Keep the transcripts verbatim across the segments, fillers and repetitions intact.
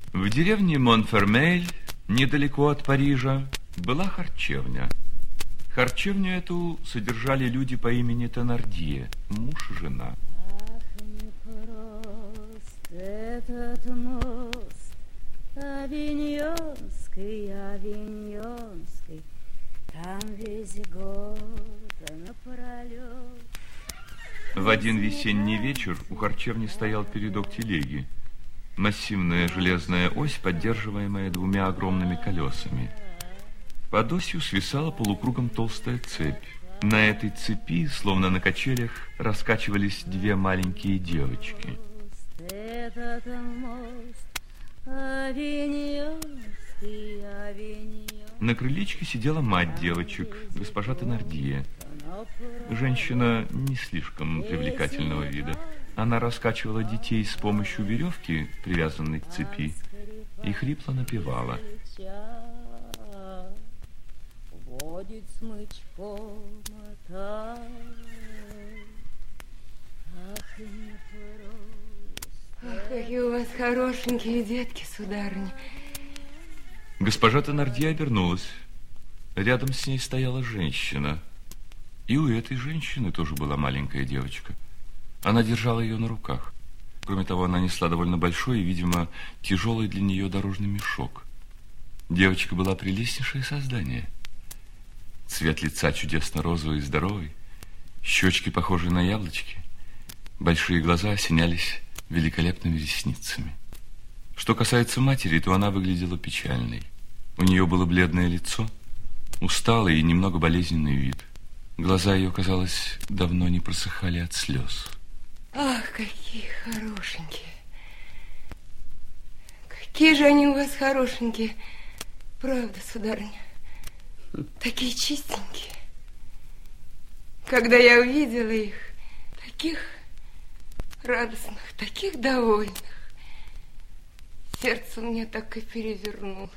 В деревне Монфермейль, недалеко от Парижа, была харчевня. Харчевню эту содержали люди по имени Теннардье, муж и жена. Ах, непрост этот мост, Авиньонский, Авиньонский, там весь год напролет. В один весенний вечер у харчевни стоял передок телеги. Массивная железная ось, поддерживаемая двумя огромными колесами. Под осью свисала полукругом толстая цепь. На этой цепи, словно на качелях, раскачивались две маленькие девочки. Этот мост, Авиньонский, Авиньонский. На крылечке сидела мать девочек, госпожа Теннардье. Женщина не слишком привлекательного вида. Она раскачивала детей с помощью веревки, привязанной к цепи, и хрипло напевала. Водит смычком мотает. Ах, непрост. Ах, какие у вас хорошенькие детки, сударыня. Госпожа Теннардье обернулась. Рядом с ней стояла женщина. И у этой женщины тоже была маленькая девочка. Она держала ее на руках. Кроме того, она несла довольно большой и, видимо, тяжелый для нее дорожный мешок. Девочка была прелестнейшее создание. Цвет лица чудесно розовый и здоровый, щечки, похожие на яблочки, большие глаза осенялись великолепными ресницами. Что касается матери, то она выглядела печальной. У нее было бледное лицо, усталый и немного болезненный вид. Глаза ее, казалось, давно не просыхали от слез. Ах, какие хорошенькие. Какие же они у вас хорошенькие. Правда, сударыня. Такие чистенькие. Когда я увидела их, таких радостных, таких довольных, сердце у меня так и перевернулось.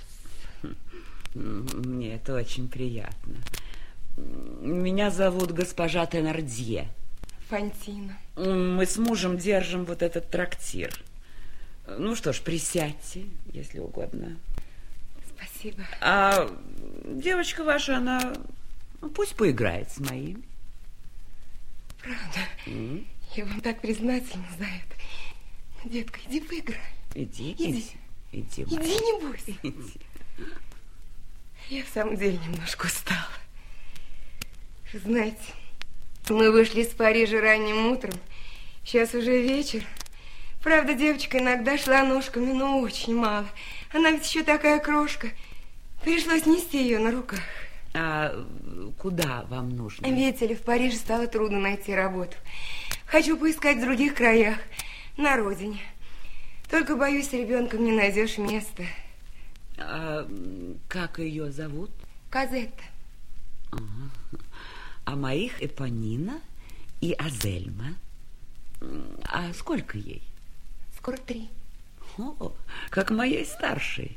Мне это очень приятно. Меня зовут госпожа Теннардье. Фантина. Мы с мужем держим вот этот трактир. Ну что ж, присядьте, если угодно. Спасибо. А девочка ваша, она ну, пусть поиграет с моим. Правда? Mm. Я вам так признательна за это. Детка, иди поиграй. Иди, иди. Иди, иди, иди не бойся. Иди. Я в самом деле немножко устала. Знаете, мы вышли из Парижа ранним утром. Сейчас уже вечер. Правда, девочка иногда шла ножками, но очень мало. Она ведь еще такая крошка. Пришлось нести ее на руках. А куда вам нужно? Видите ли, в Париже стало трудно найти работу. Хочу поискать в других краях, на родине. Только, боюсь, с ребенком не найдешь места. А как ее зовут? Казетта. Ага. А моих Эпонина и Азельма. А сколько ей? Скоро три. О, как моей старшей.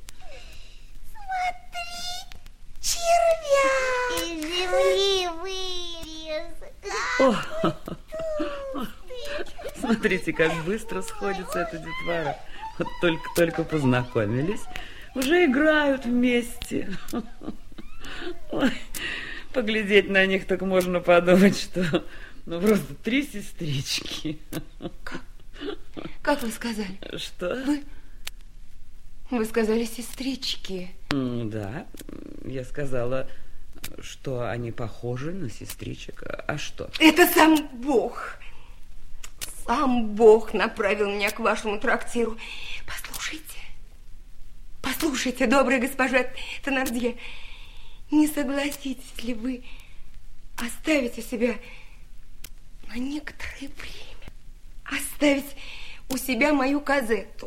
Смотри, червяк! Из земли вылез. О, смотрите, как быстро сходится эта детвора. Вот только-только познакомились, уже играют вместе. Ой, поглядеть на них, так можно подумать, что ну просто три сестрички. Как? Как вы сказали? Что? Вы, вы сказали сестрички. Да, я сказала, что они похожи на сестричек. А что? Это сам Бог. Сам Бог направил меня к вашему трактиру. Послушайте, послушайте, добрая госпожа Теннардье, не согласитесь ли вы оставить у себя на некоторое время, оставить у себя мою Казетту?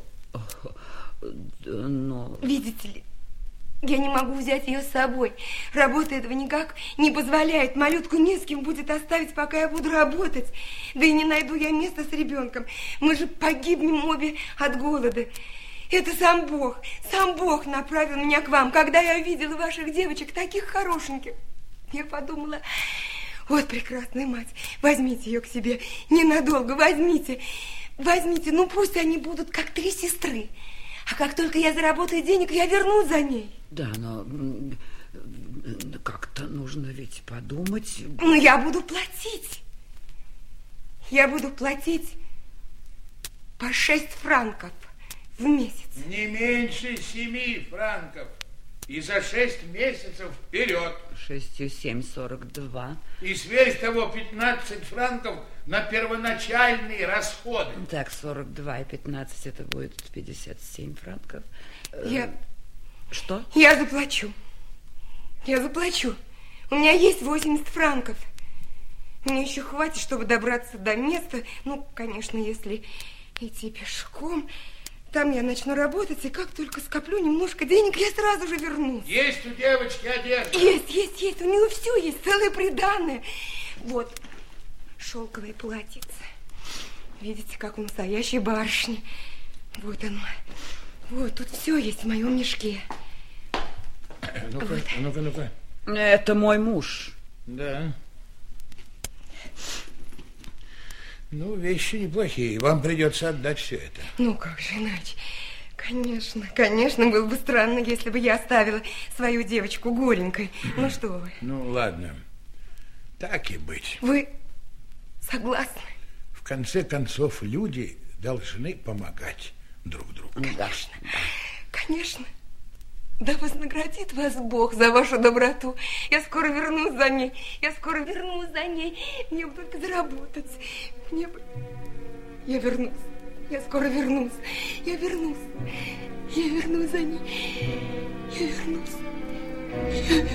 Но... Видите ли, я не могу взять ее с собой. Работа этого никак не позволяет. Малютку не с кем будет оставить, пока я буду работать. Да и не найду я места с ребенком. Мы же погибнем обе от голода. Это сам Бог, сам Бог направил меня к вам. Когда я увидела ваших девочек, таких хорошеньких, я подумала, вот прекрасная мать, возьмите ее к себе ненадолго, возьмите, возьмите, ну пусть они будут как три сестры. А как только я заработаю денег, я вернусь за ней. Да, но как-то нужно ведь подумать. Ну, я буду платить. Я буду платить по шесть франков в месяц. Не меньше семи франков. И за шесть месяцев вперед. Шестью семь, сорок два. И сверх того пятнадцать франков на первоначальные расходы. Так, сорок два и пятнадцать, это будет пятьдесят семь франков. Я... Что? Я заплачу. Я заплачу. У меня есть восемьдесят франков. Мне еще хватит, чтобы добраться до места. Ну, конечно, если идти пешком... Там я начну работать, и как только скоплю немножко денег, я сразу же вернусь. Есть у девочки одежда? Есть, есть, есть. У нее все есть, целое приданое. Вот, шелковое платьице. Видите, как у настоящей барышни. Вот оно. Вот, тут все есть в моем мешке. Ну-ка, Вот. ну-ка, ну-ка. Это мой муж. Да. Ну, вещи неплохие. Вам придется отдать все это. Ну, как же иначе? Конечно, конечно, было бы странно, если бы я оставила свою девочку голенькой. Ну, что вы? Ну, ладно. Так и быть. Вы согласны? В конце концов, люди должны помогать друг другу. Конечно, конечно. Да вознаградит вас Бог за вашу доброту. Я скоро вернусь за ней. Я скоро вернусь за ней. Мне бы только заработать. Мне бы... Я вернусь. Я скоро вернусь. Я вернусь. Я вернусь за ней. Я вернусь. Я вернусь.